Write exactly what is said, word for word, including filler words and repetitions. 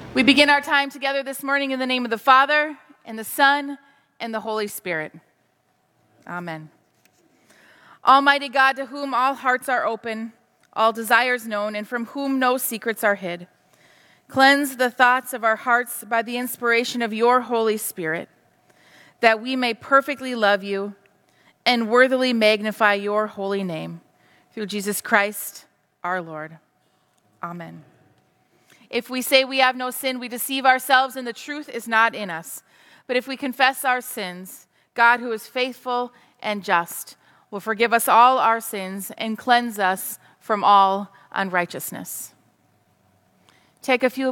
We begin our time together this morning in the name of the Father, and the Son, and the Holy Spirit. Amen. Almighty God, to whom all hearts are open, all desires known, and from whom no secrets are hid, cleanse the thoughts of our hearts by the inspiration of your Holy Spirit, that we may perfectly love you and worthily magnify your holy name, through Jesus Christ, our Lord. Amen. If we say we have no sin, we deceive ourselves, and the truth is not in us. But if we confess our sins, God, who is faithful and just, will forgive us all our sins and cleanse us from all unrighteousness. Take a few